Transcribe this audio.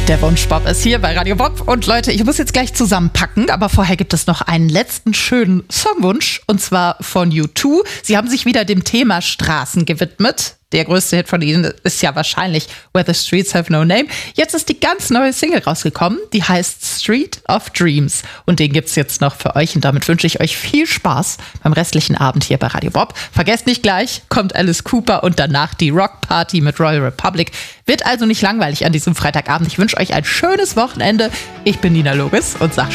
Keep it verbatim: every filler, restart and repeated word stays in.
Der Wunschbop ist hier bei Radio Bob. Und Leute, ich muss jetzt gleich zusammenpacken, aber vorher gibt es noch einen letzten schönen Songwunsch, und zwar von U zwei. Sie haben sich wieder dem Thema Straßen gewidmet. Der größte Hit von ihnen ist ja wahrscheinlich Where the Streets Have No Name. Jetzt ist die ganz neue Single rausgekommen, die heißt Street of Dreams. Und den gibt's jetzt noch für euch. Und damit wünsche ich euch viel Spaß beim restlichen Abend hier bei Radio Bob. Vergesst nicht, gleich kommt Alice Cooper und danach die Rock Party mit Royal Republic. Wird also nicht langweilig an diesem Freitagabend. Ich wünsche euch ein schönes Wochenende. Ich bin Nina Loges und sag